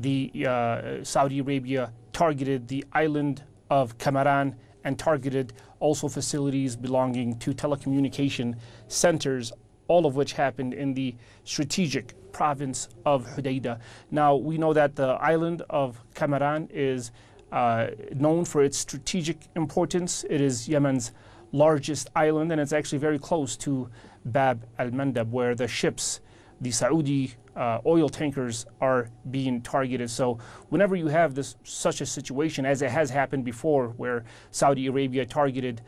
Saudi Arabia targeted the island of Kamaran and targeted also facilities belonging to telecommunication centers, all of which happened in the strategic province of Hodeidah. Now, we know that the island of Kamaran is known for its strategic importance. It is Yemen's largest island, and it's actually very close to Bab al-Mandab, where the ships, the Saudi oil tankers, are being targeted. So whenever you have such a situation, as it has happened before, where Saudi Arabia targeted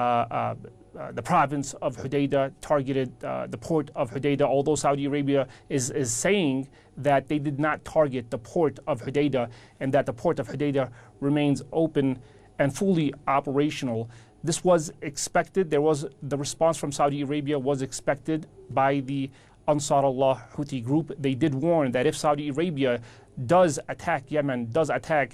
the province of Hodeidah, targeted the port of Hodeidah, although Saudi Arabia is saying that they did not target the port of Hodeidah and that the port of Hodeidah remains open and fully operational. This was expected. The response from Saudi Arabia was expected by the Ansar Allah Houthi group. They did warn that if Saudi Arabia does attack Yemen, does attack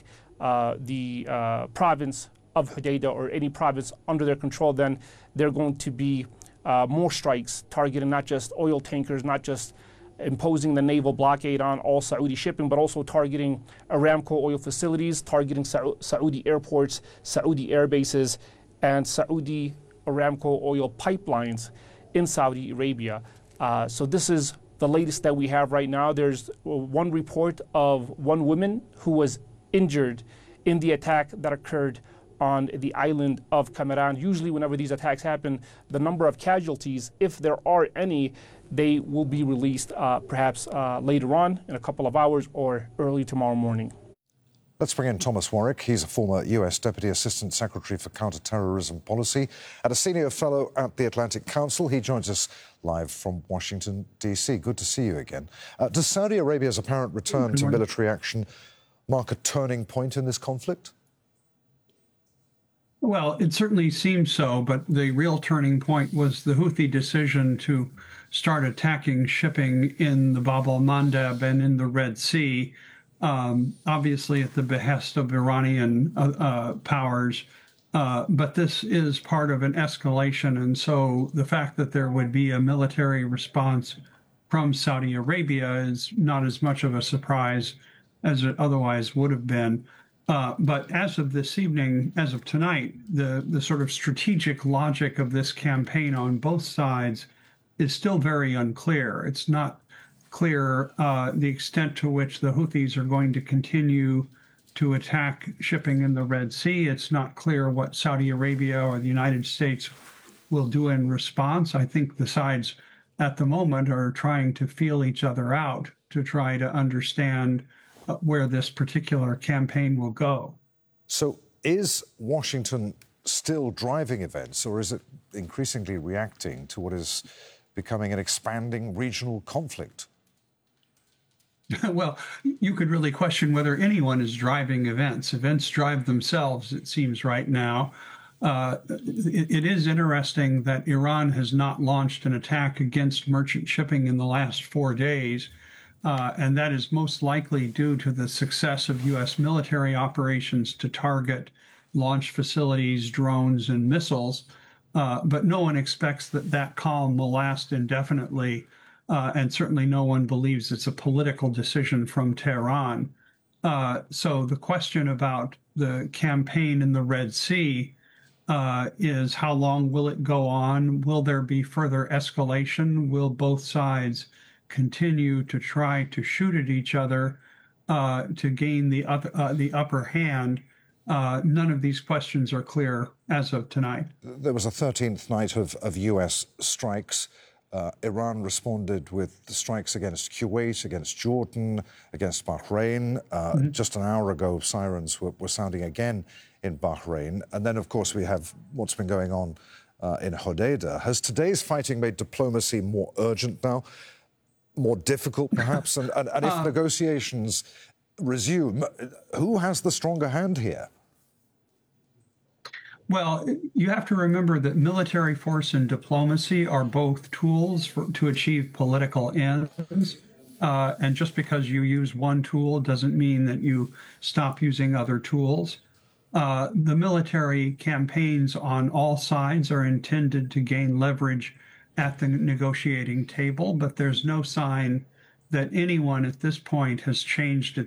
the province of Hodeidah or any province under their control, then there are going to be more strikes targeting not just oil tankers, not just imposing the naval blockade on all Saudi shipping, but also targeting Aramco oil facilities, targeting Saudi airports, Saudi air bases, and Saudi Aramco oil pipelines in Saudi Arabia. So this is the latest that we have right now. There's one report of one woman who was injured in the attack that occurred on the island of Kamaran. Usually whenever these attacks happen, the number of casualties, if there are any, they will be released perhaps later on in a couple of hours or early tomorrow morning. Let's bring in Thomas Warwick. He's a former US Deputy Assistant Secretary for Counterterrorism Policy and a senior fellow at the Atlantic Council. He joins us live from Washington, D.C. Good to see you again. Does Saudi Arabia's apparent return to military action mark a turning point in this conflict? Well, it certainly seems so, but the real turning point was the Houthi decision to start attacking shipping in the Bab al-Mandab and in the Red Sea, obviously at the behest of Iranian powers. But this is part of an escalation, and so the fact that there would be a military response from Saudi Arabia is not as much of a surprise as it otherwise would have been. But as of this evening, as of tonight, the sort of strategic logic of this campaign on both sides is still very unclear. It's not clear the extent to which the Houthis are going to continue to attack shipping in the Red Sea. It's not clear what Saudi Arabia or the United States will do in response. I think the sides at the moment are trying to feel each other out to try to understand where this particular campaign will go. So is Washington still driving events, or is it increasingly reacting to what is becoming an expanding regional conflict? Well, you could really question whether anyone is driving events. Events drive themselves, it seems right now. It is interesting that Iran has not launched an attack against merchant shipping in the last 4 days. And that is most likely due to the success of U.S. military operations to target launch facilities, drones, and missiles. But no one expects that calm will last indefinitely, and certainly no one believes it's a political decision from Tehran. So the question about the campaign in the Red Sea is how long will it go on? Will there be further escalation? Will both sides continue to try to shoot at each other to gain the upper hand? None of these questions are clear as of tonight. There was a 13th night of U.S. strikes. Iran responded with strikes against Kuwait, against Jordan, against Bahrain. Just an hour ago, sirens were sounding again in Bahrain. And then, of course, we have what's been going on in Hodeidah. Has today's fighting made diplomacy more urgent now? More difficult, perhaps? and if negotiations resume, who has the stronger hand here? Well, you have to remember that military force and diplomacy are both tools to achieve political ends. And just because you use one tool doesn't mean that you stop using other tools. The military campaigns on all sides are intended to gain leverage at the negotiating table, but there's no sign that anyone at this point has changed